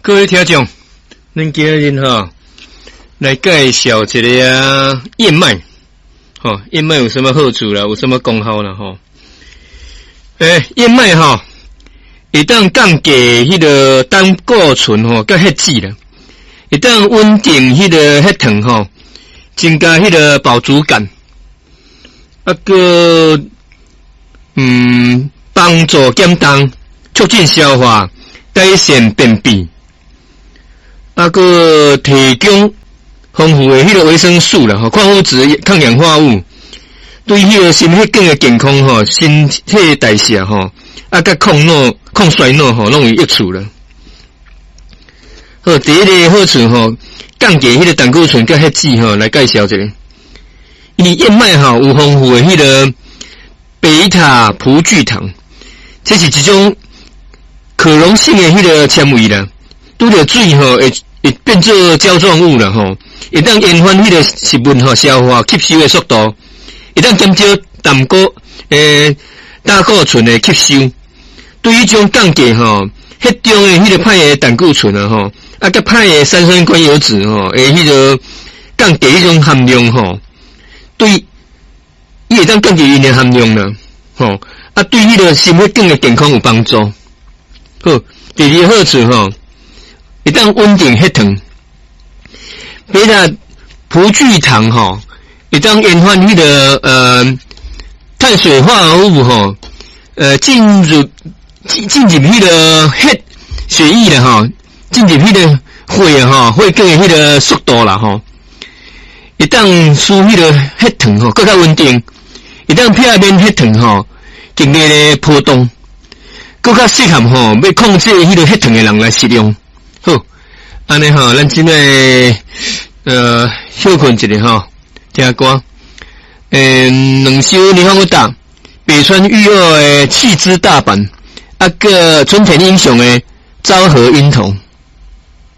各位听众，咱今日来介绍一个燕麦，燕麦有什么好处啦？有什么功效啦？燕麦会当降低迄个胆固醇甲血脂啦，会当稳定迄个血糖增加迄个饱足感，帮助减重，促进消化，改善便秘。提供丰富的迄个维生素啦，矿物质、抗氧化物，对迄个心血管的健康新陈代谢甲抗衰老拢有益处啦。第一个好处降低迄个胆固醇甲血脂来介绍一下。因为燕麦有丰富的迄个贝塔葡聚糖，这是一种可溶性的迄个纤维啦。拄着水会变做胶状物啦会当延缓迄个食物消化吸收的速度，会当减少胆固醇的吸收，对于种降低血中的迄个歹的胆固醇甲歹的三酸甘油脂会迄个降低迄种含量对伊会当降低伊的含量啦对迄个心血管的健康有帮助。好，第二个好处会当稳定血糖，贝塔葡聚糖会当延缓迄个碳水化合物进入迄个血液啦进入迄个血管的迄个速度啦会当使迄个血糖更加稳定，会当避免血糖剧烈的波动，更加适合要控制迄个血糖的人来食用。好，安尼咱现在休困一下听歌。两首你看我打北川裕二的气质大阪，春田英雄的昭和樱桃。